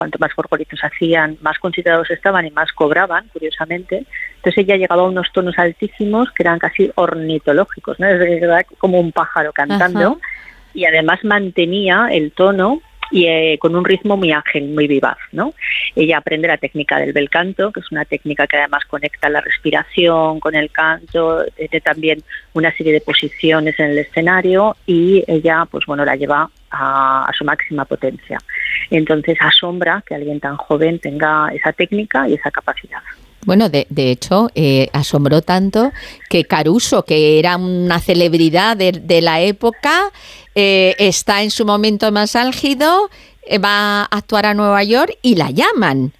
cuanto más gorgoritos hacían, más considerados estaban y más cobraban, curiosamente. Entonces ella llegaba a unos tonos altísimos que eran casi ornitológicos, ¿no? Es verdad, como un pájaro cantando. Ajá. Y además mantenía el tono y con un ritmo muy ágil, muy vivaz, ¿no? Ella aprende la técnica del bel canto, que es una técnica que además conecta la respiración con el canto, tiene también una serie de posiciones en el escenario y ella, pues bueno, la lleva a su máxima potencia. Entonces asombra que alguien tan joven tenga esa técnica y esa capacidad. Bueno, de hecho, asombró tanto que Caruso, que era una celebridad de la época, está en su momento más álgido, va a actuar a Nueva York y la llaman.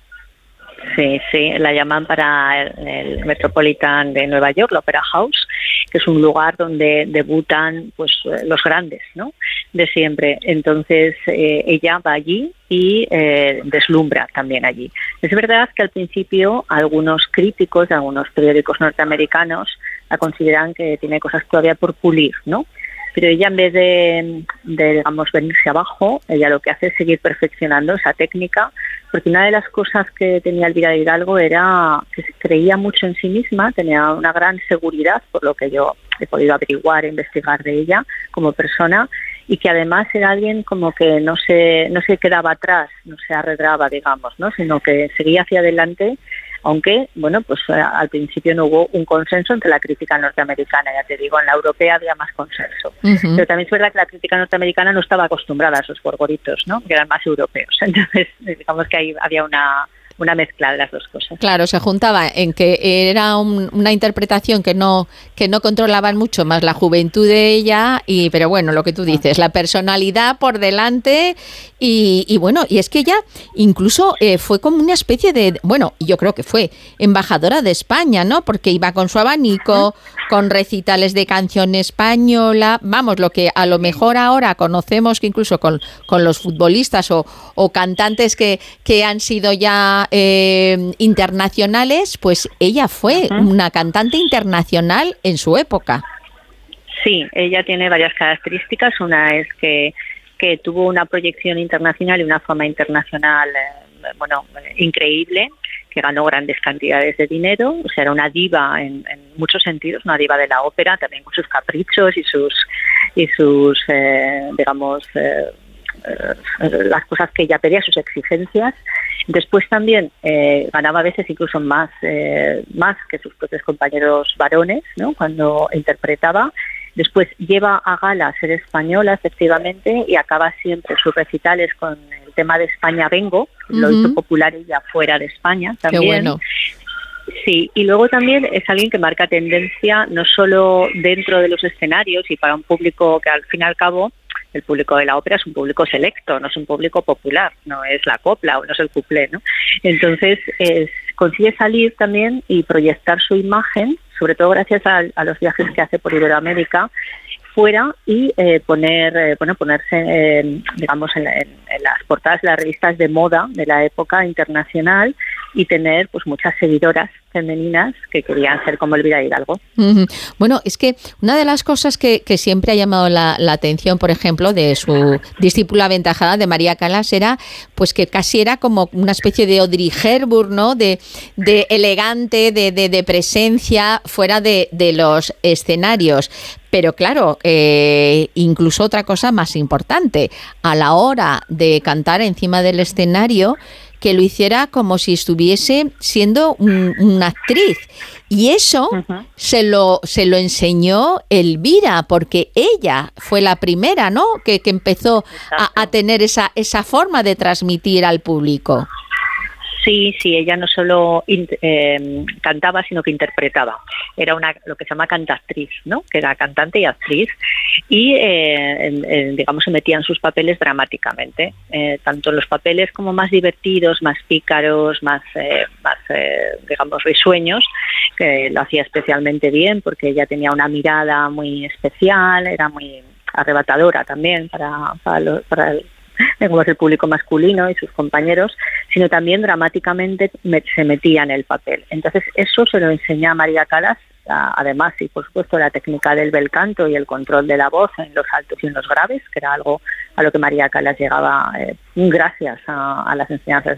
Sí, la llaman para el Metropolitan de Nueva York, la Opera House, que es un lugar donde debutan pues los grandes, ¿no?, de siempre. Entonces ella va allí y deslumbra también allí. Es verdad que al principio algunos críticos de algunos periódicos norteamericanos la consideran que tiene cosas todavía por pulir, ¿no? Pero ella, en vez de digamos, venirse abajo, ella lo que hace es seguir perfeccionando esa técnica, porque una de las cosas que tenía Elvira Hidalgo era que se creía mucho en sí misma, tenía una gran seguridad, por lo que yo he podido averiguar e investigar de ella como persona, y que además era alguien como que no se quedaba atrás, no se arredraba, digamos, ¿no?, sino que seguía hacia adelante. Aunque, bueno, pues al principio no hubo un consenso entre la crítica norteamericana, ya te digo, en la europea había más consenso. Uh-huh. Pero también es verdad que la crítica norteamericana no estaba acostumbrada a esos gorgoritos, ¿no?, que eran más europeos. Entonces, digamos que ahí había una mezcla de las dos cosas. Claro, se juntaba en que era una interpretación que no controlaban mucho, más la juventud de ella, pero bueno, lo que tú dices, la personalidad por delante y bueno, y es que ella incluso fue como una especie de, bueno, yo creo que fue embajadora de España, ¿no?, porque iba con su abanico, con recitales de canción española, vamos, lo que a lo mejor ahora conocemos que incluso con los futbolistas o cantantes que han sido ya internacionales, pues ella fue una cantante internacional en su época. Sí, ella tiene varias características. Una es que tuvo una proyección internacional y una fama internacional increíble, que ganó grandes cantidades de dinero. O sea, era una diva en muchos sentidos, una diva de la ópera, también con sus caprichos y sus las cosas que ella pedía, sus exigencias. Después también ganaba a veces incluso más que sus propios compañeros varones, ¿no?, cuando interpretaba. Después lleva a gala Ser Española, efectivamente, y acaba siempre sus recitales con el tema de España Vengo. Lo hizo popular ella fuera de España también. Qué bueno. Sí, y luego también es alguien que marca tendencia no solo dentro de los escenarios y para un público que al fin y al cabo el público de la ópera es un público selecto, no es un público popular, no es la copla o no es el cuplé, ¿no? Entonces consigue salir también y proyectar su imagen, sobre todo gracias a los viajes que hace por Iberoamérica, fuera y ponerse digamos en las portadas de las revistas de moda de la época internacional y tener pues muchas seguidoras femeninas que querían ser como Elvira Hidalgo. Uh-huh. Bueno, es que una de las cosas que siempre ha llamado la atención, por ejemplo, de su discípula aventajada, de María Callas, era pues que casi era como una especie de Audrey Hepburn, ¿no?, de elegante, de presencia fuera de los escenarios. Pero claro, incluso otra cosa más importante, a la hora de cantar encima del escenario, que lo hiciera como si estuviese siendo una actriz. Y eso se lo enseñó Elvira, porque ella fue la primera, ¿no?, que empezó a tener esa forma de transmitir al público. Sí, ella no solo cantaba, sino que interpretaba. Era lo que se llama cantactriz, ¿no?, que era cantante y actriz, y digamos se metía en sus papeles dramáticamente, tanto en los papeles como más divertidos, más pícaros, más digamos risueños, que lo hacía especialmente bien porque ella tenía una mirada muy especial, era muy arrebatadora también para el público masculino y sus compañeros, sino también dramáticamente se metía en el papel. Entonces eso se lo enseña a María Callas, además, y por supuesto la técnica del bel canto y el control de la voz en los altos y en los graves, que era algo a lo que María Callas llegaba gracias a las enseñanzas